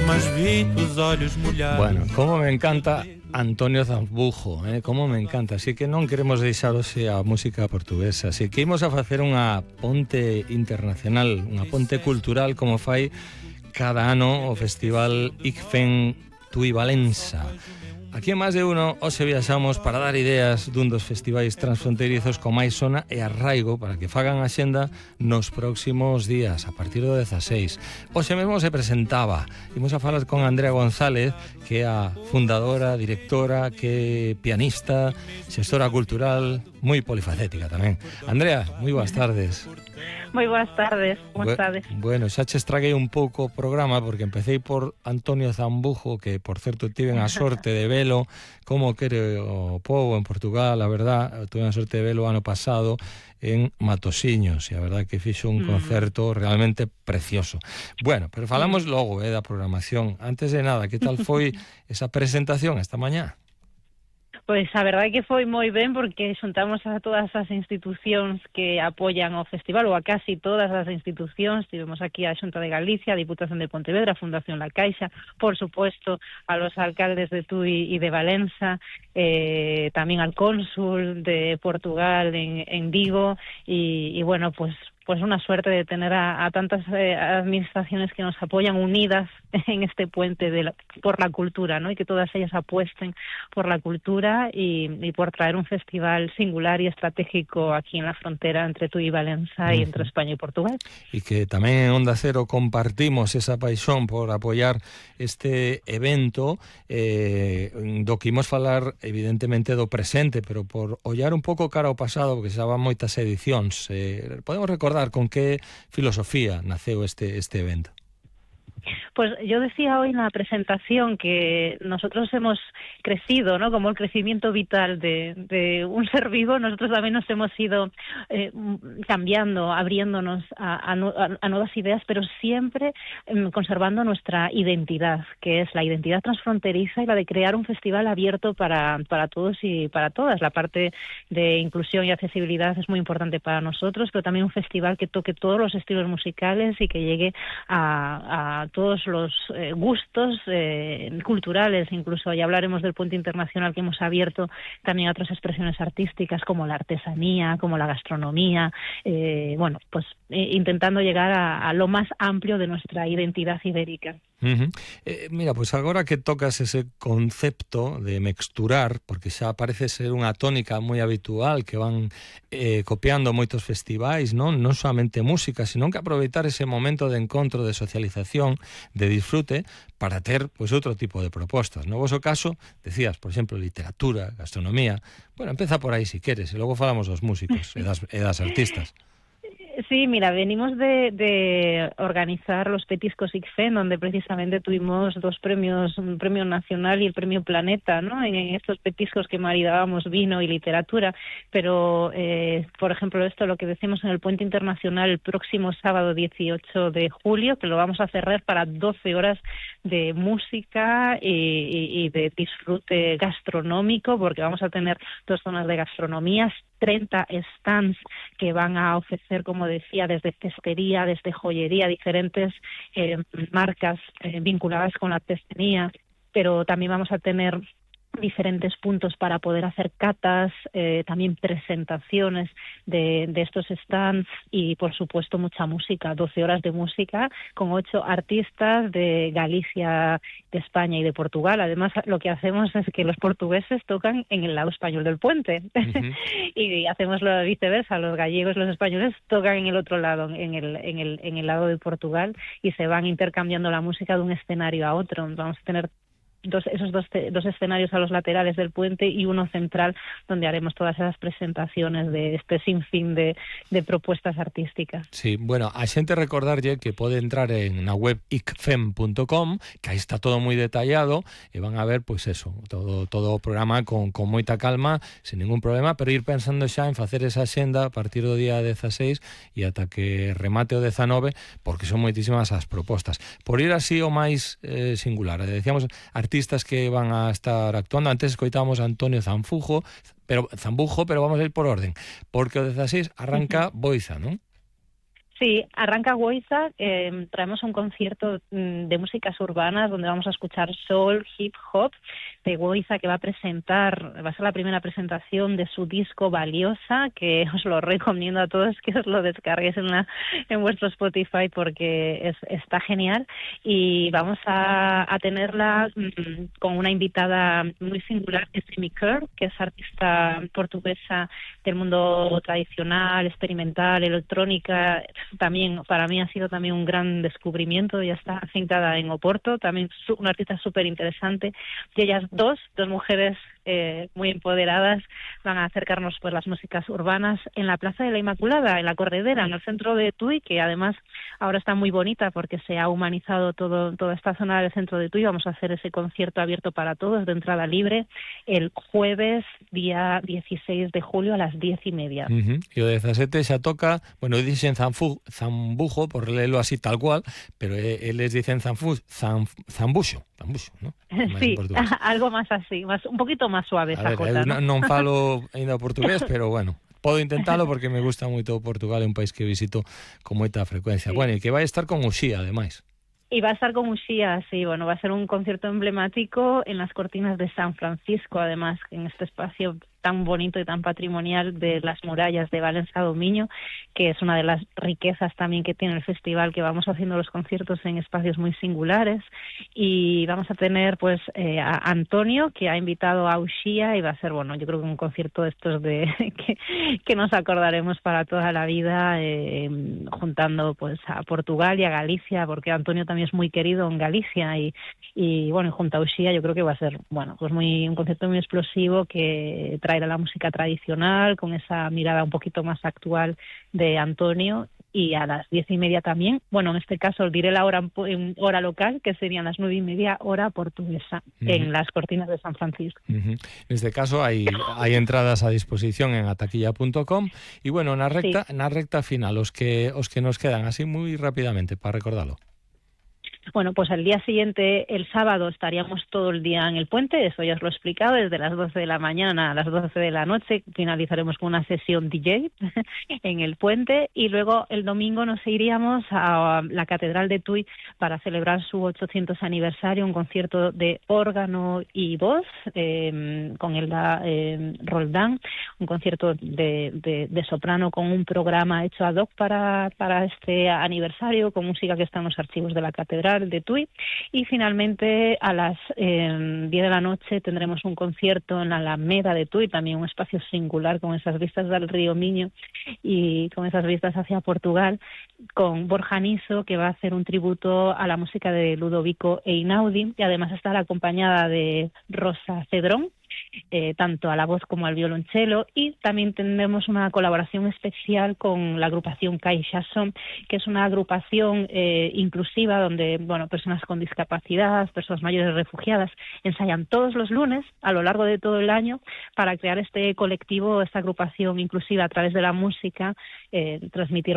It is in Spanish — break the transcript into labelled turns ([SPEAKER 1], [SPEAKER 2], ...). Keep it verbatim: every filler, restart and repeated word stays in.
[SPEAKER 1] mas vi tus olhos molhados.
[SPEAKER 2] Bueno, como me encanta Antonio Zambujo, eh? como me encanta. Así que non queremos deixar hoxe a música portuguesa. Así que imos a facer unha ponte internacional, unha ponte cultural como fai cada ano o Festival ICFEM Tui Valença. Aquí en Más de Uno hoxe viaxamos para dar ideas dun dos festivais transfronteirizos con máis sona e arraigo para que fagan a xenda nos próximos días, a partir do dezaseis. Hoxe mesmo se presentaba. Imos a falar con Andrea González, que é a fundadora, directora, que é pianista, xestora cultural, moi polifacética tamén. Andrea, moi boas tardes.
[SPEAKER 3] Moi boas tardes, boas tardes.
[SPEAKER 2] Bueno, xa che estraguei un pouco o programa porque empecéi por Antonio Zambujo, que por certo tiven a sorte de velo, como quere o povo en Portugal, a verdad, tuve a sorte de velo ano pasado en Matosiños, e a verdad que fixo un concerto realmente precioso. Bueno, pero falamos logo eh, da programación. Antes de nada, que tal foi esa presentación esta mañá?
[SPEAKER 3] Pois a verdade é que foi moi ben porque xuntamos a todas as institucións que apoian o festival, ou a casi todas as institucións. Tivemos aquí a Xunta de Galicia, a Diputación de Pontevedra, a Fundación La Caixa, por supuesto a los alcaldes de Tui e de Valença, eh, tamén al cónsul de Portugal en, en Vigo, y, y bueno, pues pues una suerte de tener a, a tantas eh, administraciones que nos apoyan unidas en este puente de la, por la cultura, ¿no? Y que todas ellas apuesten por la cultura y, y por traer un festival singular y estratégico aquí en la frontera entre Tui y Valença y entre España y Portugal.
[SPEAKER 2] Y que tamén en Onda Cero compartimos esa paixón por apoiar este evento, eh, do que imos falar evidentemente do presente, pero por ollar un pouco cara ao pasado, porque xa van moitas edicións. Eh, podemos recordar con qué filosofía naceu este, este evento.
[SPEAKER 3] Pues yo decía hoy en la presentación que nosotros hemos crecido, ¿no? Como el crecimiento vital de, de un ser vivo, nosotros también nos hemos ido eh, cambiando, abriéndonos a, a, a nuevas ideas, pero siempre eh, conservando nuestra identidad, que es la identidad transfronteriza y la de crear un festival abierto para, para todos y para todas. La parte de inclusión y accesibilidad es muy importante para nosotros, pero también un festival que toque todos los estilos musicales y que llegue a, a todos los eh, gustos eh, culturales. Incluso ya hablaremos del puente internacional que hemos abierto también a otras expresiones artísticas como la artesanía, como la gastronomía, eh, bueno, pues eh, intentando llegar a, a lo más amplio de nuestra identidad ibérica.
[SPEAKER 2] Uh-huh. Eh, mira, pues agora que tocas ese concepto de mexturar, porque xa parece ser unha tónica moi habitual que van eh, copiando moitos festivais, non non solamente música, sino que aproveitar ese momento de encontro, de socialización, de disfrute, para ter pois outro tipo de propostas. No voso caso, decías, por exemplo, literatura, gastronomía. Bueno, empeza por aí si queres, e logo falamos dos músicos e das, e das artistas.
[SPEAKER 3] Sí, mira, venimos de, de organizar los Petiscos ICFEM, donde precisamente tuvimos dos premios, un premio nacional y el premio Planeta, ¿no? En estos petiscos que maridábamos vino y literatura, pero, eh, por ejemplo, esto lo que decimos en el Puente Internacional el próximo sábado dieciocho de julio, que lo vamos a cerrar para doce horas de música y, y, y de disfrute gastronómico, porque vamos a tener dos zonas de gastronomía, treinta stands que van a ofrecer, como decía, desde cestería, desde joyería, diferentes eh, marcas eh, vinculadas con la artesanía, pero también vamos a tener diferentes puntos para poder hacer catas, eh, también presentaciones de, de estos stands y, por supuesto, mucha música, doce horas de música con ocho artistas de Galicia, de España y de Portugal. Además, lo que hacemos es que los portugueses tocan en el lado español del puente uh-huh. y hacemos lo viceversa, los gallegos y los españoles tocan en el otro lado, en el, en el, en el lado de Portugal, y se van intercambiando la música de un escenario a otro. Vamos a tener Dos, esos dos, dos escenarios a los laterales del puente y uno central donde haremos todas esas presentaciones de este sinfín de, de propuestas artísticas.
[SPEAKER 2] Sí, bueno, a xente recordarlle que pode entrar en na web i c f e m punto com, que aí está todo moi detallado e van a ver, pois pues eso, todo, todo o programa con, con moita calma, sin ningún problema, pero ir pensando xa en facer esa xenda a partir do día dezaseis e ata que remate o dezanove, porque son moitísimas as propostas. Por ir así o máis eh, singular, decíamos artistas que van a estar actuando. Antes escoitábamos a Antonio Zambujo, pero Zambujo, pero vamos a ir por orden, porque o dezaseis arranca Boiza, non?
[SPEAKER 3] Sí, arranca Woiza, eh, traemos un concierto de músicas urbanas donde vamos a escuchar soul, hip hop de Woiza, que va a presentar, va a ser la primera presentación de su disco Valiosa, que os lo recomiendo a todos que os lo descarguéis en, la, en vuestro Spotify porque es, está genial. Y vamos a, a tenerla mmm, con una invitada muy singular, que es Amy Kerr, que es artista portuguesa del mundo tradicional, experimental, electrónica. También para mí ha sido también un gran descubrimiento. Ya está afintada en Oporto, también su, una artista súper interesante. Y ellas dos, dos mujeres eh, muy empoderadas, van a acercarnos pues las músicas urbanas en la Plaza de la Inmaculada, en la Corredera, en el centro de Tui, que además ahora está muy bonita porque se ha humanizado todo toda esta zona del centro de Tui. Vamos a hacer ese concierto abierto para todos, de entrada libre, el jueves, día dieciséis de julio a las diez y media.
[SPEAKER 2] Uh-huh. E o dezasete xa toca, bueno, dicen Zanfu, Zambujo, por leerlo así tal cual, pero eles dicen Zanfu, Zam, Zambuxo, Zambuxo, ¿no?
[SPEAKER 3] Sí, algo más así, más un poquito más suave esa jota,
[SPEAKER 2] ¿no? Non falo ainda portugués, pero bueno, podo intentalo porque me gusta moito Portugal, é un país que visito con moita frecuencia. Sí. Bueno, e que vai estar con Uxía, ademais.
[SPEAKER 3] Y va a estar con Uxía, sí, bueno, va a ser un concierto emblemático en las cortinas de San Francisco, además, en este espacio tan bonito y tan patrimonial de las murallas de Valencia do Miño, que es una de las riquezas también que tiene el festival, que vamos haciendo los conciertos en espacios muy singulares. Y vamos a tener pues eh, a Antonio, que ha invitado a Uxía, y va a ser, bueno, yo creo que un concierto de estos de que, que nos acordaremos para toda la vida, eh, juntando pues a Portugal y a Galicia, porque Antonio también es muy querido en Galicia, y, y bueno, junto a Uxía yo creo que va a ser, bueno, pues muy un concierto muy explosivo que traer a la música tradicional con esa mirada un poquito más actual de Antonio. Y a las diez y media también, bueno, en este caso os diré la hora en hora local, que serían las nueve y media hora portuguesa, uh-huh, en las cortinas de San Francisco.
[SPEAKER 2] Uh-huh. En este caso hay, hay entradas a disposición en ataquilla punto com. Y bueno, na recta, sí. na recta final, os que, os que nos quedan así muy rápidamente para recordarlo.
[SPEAKER 3] Bueno, pues al día siguiente, el sábado, estaríamos todo el día en el puente, eso ya os lo he explicado, desde las doce de la mañana a las doce de la noche, finalizaremos con una sesión D J en el puente, y luego el domingo nos iríamos a la Catedral de Tui para celebrar su ochocientos aniversario, un concierto de órgano y voz eh, con Elda eh, Roldán, un concierto de, de, de soprano con un programa hecho ad hoc para, para este aniversario, con música que está en los archivos de la Catedral de Tui. Y finalmente a las eh, diez de la noche tendremos un concierto en la Alameda de Tui, también un espacio singular con esas vistas del río Miño y con esas vistas hacia Portugal, con Borja Niso, que va a hacer un tributo a la música de Ludovico Einaudi, y además estará acompañada de Rosa Cedrón, Eh, tanto a la voz como al violonchelo. Y también tendremos una colaboración especial con la agrupación Caixa Son, que es una agrupación eh, inclusiva donde, bueno, personas con discapacidad, personas mayores refugiadas, ensayan todos los lunes a lo largo de todo el año para crear este colectivo, esta agrupación inclusiva a través de la música, eh, transmitir